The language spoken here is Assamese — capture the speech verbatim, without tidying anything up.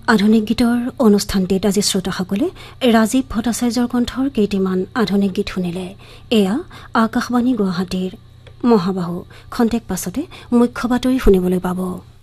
আধুনিক গীতৰ অনুষ্ঠানটিত আজি শ্ৰোতাসকলে ৰাজীৱ ভট্টাচাৰ্যৰ কণ্ঠৰ কেইটিমান আধুনিক গীত শুনিলে। এয়া আকাশবাণী গুৱাহাটীৰ মহাবাহু। খন্তেক পাছতে মুখ্য বাতৰি শুনিবলৈ পাব।